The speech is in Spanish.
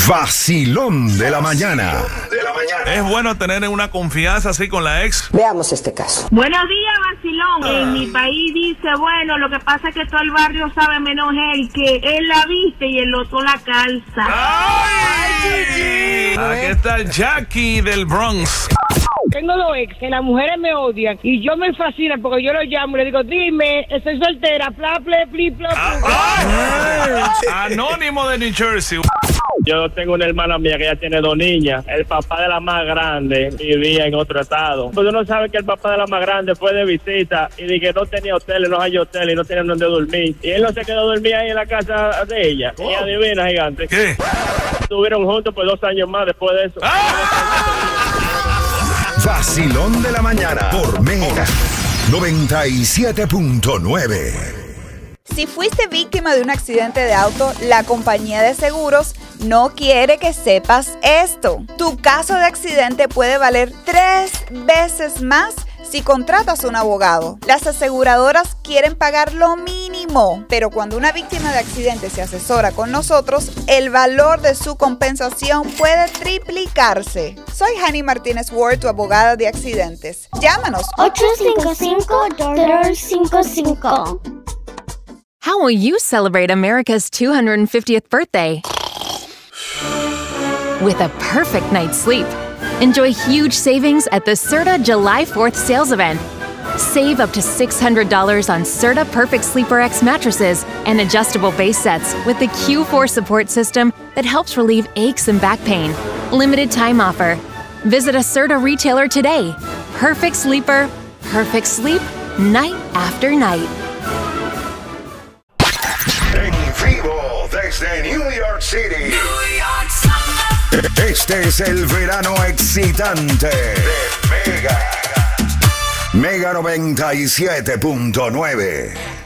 Vacilón de la mañana. Es bueno tener una confianza así con la ex. Veamos este caso. Buenos días, vacilón. En mi país dice, bueno, lo que pasa es que todo el barrio sabe menos él, que él la viste y el otro la calza. ¡Ay! Aquí está Jackie del Bronx. Tengo dos ex que las mujeres me odian y yo me fascina porque yo lo llamo y le digo, dime, estoy soltera, pla, ple, pli, pla, Anónimo de New Jersey. Yo tengo una hermana mía que ya tiene 2 niñas. El papá de la más grande vivía en otro estado. Pues uno sabe que el papá de la más grande fue de visita y de que no tenía hoteles, no hay hoteles y no tenía donde dormir. Y él no se quedó dormir ahí en la casa de ella. Y adivina, gigante. ¿Qué? Estuvieron juntos por 2 años más después de eso. Vacilón de la mañana por Mega 97.9. Si fuiste víctima de un accidente de auto, la compañía de seguros no quiere que sepas esto. Tu caso de accidente puede valer 3 veces más si contratas un abogado. Las aseguradoras quieren pagar lo mínimo, pero cuando una víctima de accidente se asesora con nosotros, el valor de su compensación puede triplicarse. Soy Hani Martínez Ward, tu abogada de accidentes. Llámanos 855-55. How will you celebrate America's 250th birthday? With a perfect night's sleep. Enjoy huge savings at the Serta July 4th sales event. Save up to $600 on Serta Perfect Sleeper X mattresses and adjustable base sets with the Q4 support system that helps relieve aches and back pain. Limited time offer. Visit a Serta retailer today. Perfect sleeper, perfect sleep, night after night. En vivo desde New York City. Este es el verano excitante de Mega 97.9.